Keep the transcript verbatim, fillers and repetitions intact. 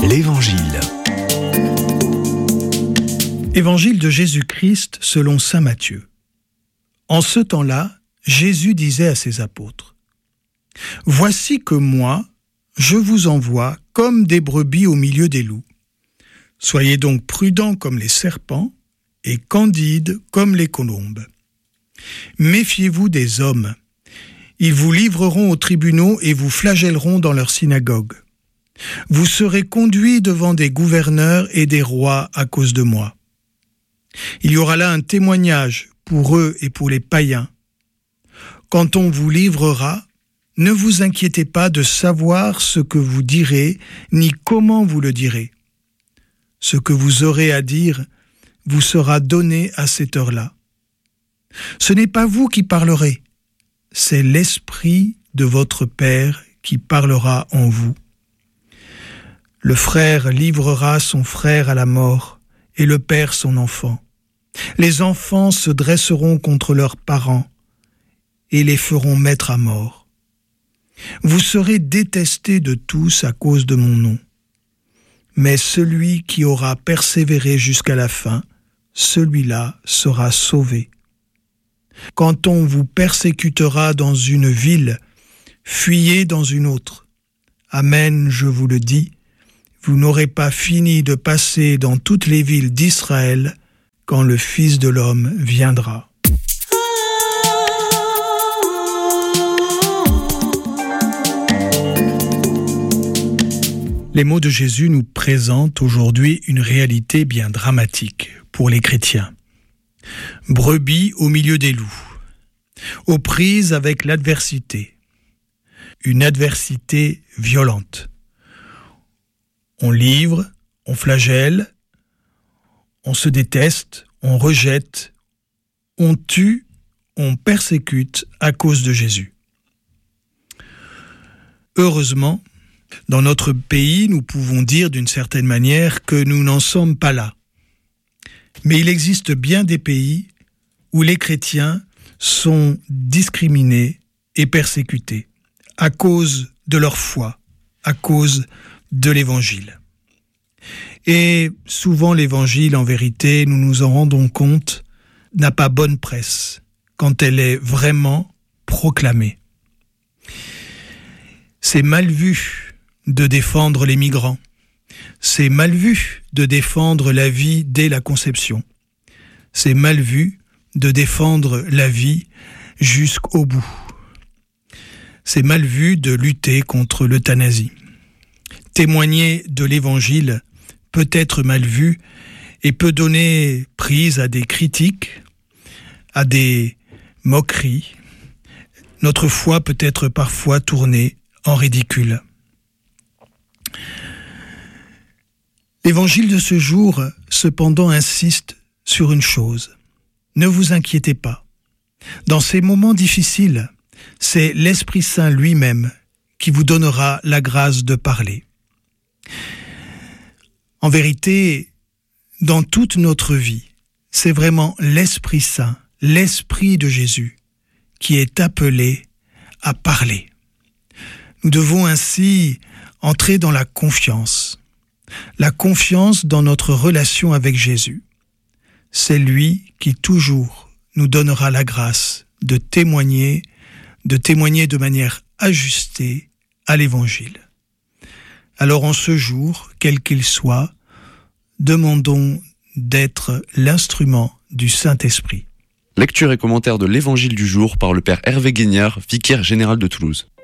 L'Évangile. Évangile de Jésus-Christ selon saint Matthieu. En ce temps-là, Jésus disait à ses apôtres : « Voici que moi, je vous envoie comme des brebis au milieu des loups. Soyez donc prudents comme les serpents et candides comme les colombes. Méfiez-vous des hommes. Ils vous livreront aux tribunaux et vous flagelleront dans leurs synagogues. Vous serez conduits devant des gouverneurs et des rois à cause de moi. Il y aura là un témoignage pour eux et pour les païens. Quand on vous livrera, ne vous inquiétez pas de savoir ce que vous direz, ni comment vous le direz. Ce que vous aurez à dire vous sera donné à cette heure-là. Ce n'est pas vous qui parlerez, c'est l'Esprit de votre Père qui parlera en vous. Le frère livrera son frère à la mort, et le père son enfant. Les enfants se dresseront contre leurs parents, et les feront mettre à mort. Vous serez détestés de tous à cause de mon nom. Mais celui qui aura persévéré jusqu'à la fin, celui-là sera sauvé. Quand on vous persécutera dans une ville, fuyez dans une autre. Amen, je vous le dis, vous n'aurez pas fini de passer dans toutes les villes d'Israël quand le Fils de l'homme viendra. Les mots de Jésus nous présentent aujourd'hui une réalité bien dramatique pour les chrétiens. Brebis au milieu des loups, aux prises avec l'adversité, une adversité violente. On livre, on flagelle, on se déteste, on rejette, on tue, on persécute à cause de Jésus. Heureusement, dans notre pays, nous pouvons dire d'une certaine manière que nous n'en sommes pas là. Mais il existe bien des pays où les chrétiens sont discriminés et persécutés à cause de leur foi, à cause de l'Évangile. Et souvent l'Évangile, en vérité, nous nous en rendons compte, n'a pas bonne presse quand elle est vraiment proclamée. C'est mal vu de défendre les migrants. C'est mal vu de défendre la vie dès la conception. C'est mal vu de défendre la vie jusqu'au bout. C'est mal vu de lutter contre l'euthanasie. Témoigner de l'Évangile peut être mal vu et peut donner prise à des critiques, à des moqueries. Notre foi peut être parfois tournée en ridicule. L'Évangile de ce jour, cependant, insiste sur une chose. Ne vous inquiétez pas. Dans ces moments difficiles, c'est l'Esprit Saint lui-même qui vous donnera la grâce de parler. En vérité, dans toute notre vie, c'est vraiment l'Esprit Saint, l'Esprit de Jésus, qui est appelé à parler. Nous devons ainsi entrer dans la confiance. La confiance dans notre relation avec Jésus. C'est lui qui toujours nous donnera la grâce de témoigner, de témoigner de manière ajustée à l'Évangile. Alors en ce jour, quel qu'il soit, demandons d'être l'instrument du Saint-Esprit. Lecture et commentaire de l'Évangile du jour par le Père Hervé Guignard, vicaire général de Toulouse.